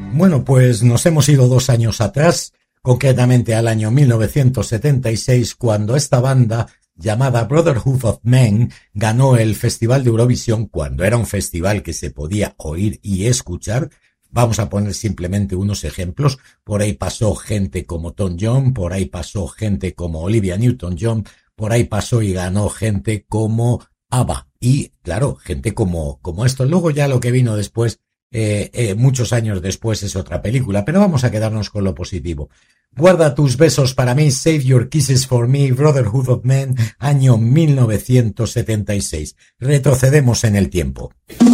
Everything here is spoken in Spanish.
Bueno, pues nos hemos ido 2 años atrás, concretamente al año 1976, cuando esta banda llamada Brotherhood of Men ganó el Festival de Eurovisión, cuando era un festival que se podía oír y escuchar. Vamos a poner simplemente unos ejemplos. Por ahí pasó gente como Tom Jones, por ahí pasó gente como Olivia Newton-John, por ahí pasó y ganó gente como ABBA. Y, claro, gente como esto. Luego ya lo que vino después, muchos años después, es otra película. Pero vamos a quedarnos con lo positivo. Guarda tus besos para mí, Save Your Kisses for Me, Brotherhood of Men, año 1976. Retrocedemos en el tiempo.